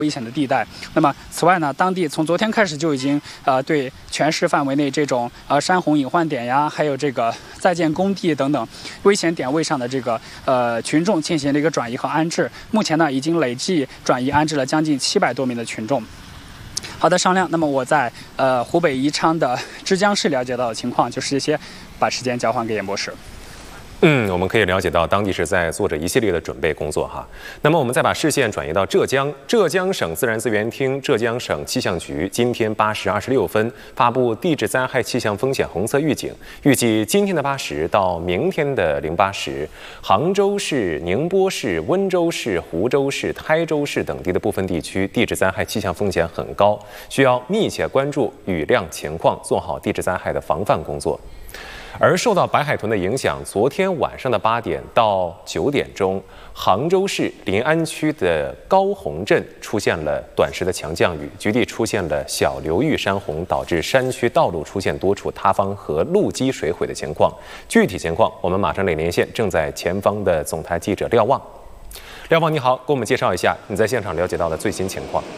危险的地带。那么，此外呢，当地从昨天开始就已经对全市范围内这种山洪隐患点呀，还有这个在建工地等等危险点位上的这个群众进行了一个转移和安置。目前呢，已经累计转移安置了将近700多名的群众。好的，商量。那么我在湖北宜昌的枝江市了解到的情况就是这些，把时间交还给严博士。 我们可以了解到当地是在做着一系列的准备工作哈。那么我们再把视线转移到浙江，浙江省自然资源厅、浙江省气象局今天8时26分发布地质灾害气象风险红色预警，预计今天的8时到明天的08时，杭州市、宁波市、温州市、湖州市、台州市等地的部分地区地质灾害气象风险很高，需要密切关注雨量情况，做好地质灾害的防范工作。而受到白海豚的影响，昨天晚上的8点到9点钟，杭州市临安区的高洪镇出现了短时的强降雨，局地出现了小流域山洪，导致山区道路出现多处塌方和路基水毁的情况。具体情况，我们马上连线正在前方的总台记者廖望。廖望，你好，给我们介绍一下你在现场了解到的最新情况。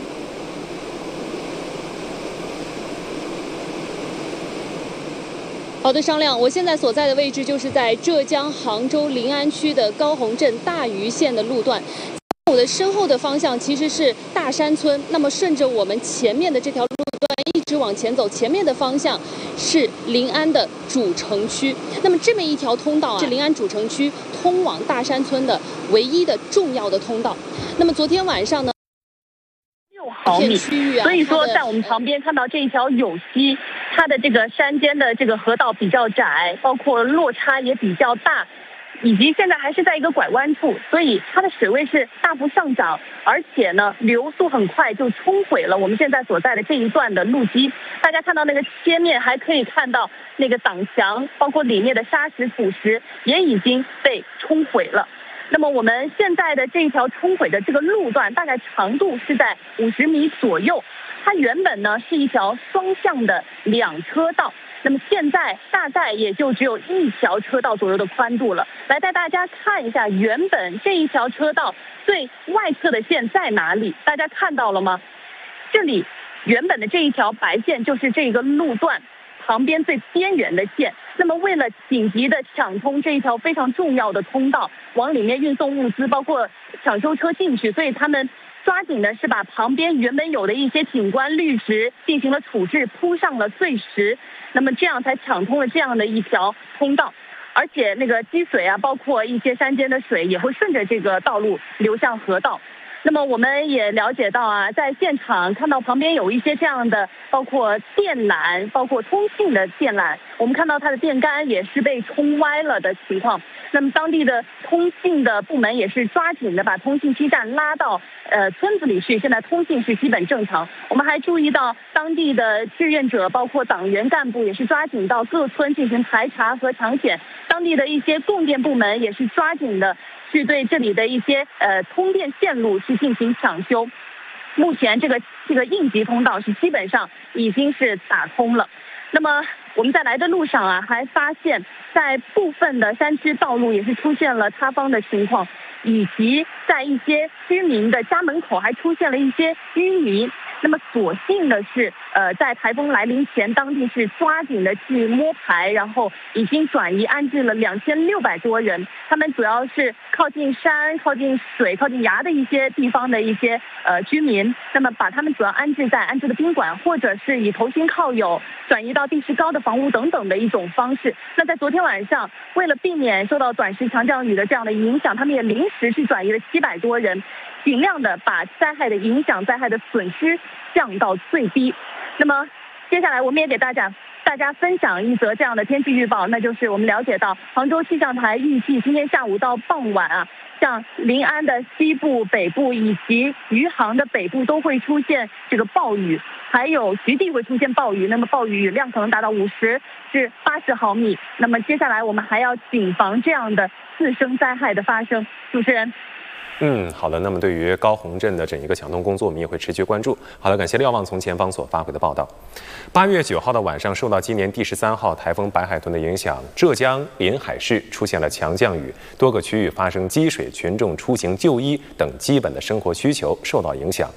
好的，商量。我现在所在的位置就是在浙江杭州临安区的高洪镇大余县的路段。我的身后的方向其实是大山村，那么顺着我们前面的这条路段一直往前走，前面的方向是临安的主城区。那么这么一条通道是临安主城区通往大山村的唯一的重要的通道。那么昨天晚上呢，6毫米，所以说在我们旁边看到这一条有溪，它的这个山间的这个河道比较窄，包括落差也比较大，以及现在还是在一个拐弯处，所以它的水位是大幅上涨，而且呢流速很快，就冲毁了我们现在所在的这一段的路基。大家看到那个切面还可以看到那个挡墙，包括里面的沙石土石也已经被冲毁了。那么我们现在的这一条冲毁的这个路段大概长度是在50米左右，它原本呢是一条双向的2车道，那么现在大概也就只有1条车道左右的宽度了。来带大家看一下原本这一条车道最外侧的线在哪里，大家看到了吗？这里原本的这一条白线就是这个路段旁边最边缘的线。那么为了紧急的抢通这一条非常重要的通道，往里面运送物资，包括抢修车进去，所以他们抓紧的是把旁边原本有的一些景观绿植进行了处置，铺上了碎石，那么这样才抢通了这样的一条通道。而且那个积水啊，包括一些山间的水也会顺着这个道路流向河道。那么我们也了解到啊，在现场看到旁边有一些这样的，包括电缆，包括通信的电缆，我们看到它的电杆也是被冲歪了的情况。那么当地的通信的部门也是抓紧的把通信基站拉到村子里去，现在通信是基本正常。我们还注意到当地的志愿者，包括党员干部也是抓紧到各村进行排查和抢险，当地的一些供电部门也是抓紧的去对这里的一些通电线路去进行抢修。目前这个应急通道是基本上已经是打通了。那么我们在来的路上啊，还发现在部分的山区道路也是出现了塌方的情况，以及在一些居民的家门口还出现了一些淤泥。那么所幸的是在台风来临前，当地是抓紧的去摸排，然后已经转移安置了2600多人。他们主要是靠近山、靠近水、靠近崖的一些地方的一些居民，那么把他们主要安置的宾馆，或者是以投亲靠友转移到地势高的房屋等等的一种方式。那在昨天晚上，为了避免受到短时强降雨的这样的影响，他们也临时去转移了700多人，尽量的把灾害的影响、灾害的损失降到最低。那么接下来我们也给大家分享一则这样的天气预报，那就是我们了解到杭州气象台预计今天下午到傍晚啊，像临安的西部、北部以及余杭的北部都会出现这个暴雨，还有局地会出现暴雨，那么暴雨雨量可能达到50至80毫米。那么接下来我们还要谨防这样的次生灾害的发生。主持人。 好的。那么对于高洪镇的整一个抢通工作，我们也会持续关注。好的，感谢廖望从前方所发回的报道。8月9号的晚上，受到今年第13号台风白海豚的影响，浙江临海市出现了强降雨，多个区域发生积水，群众出行、就医等基本的生活需求受到影响。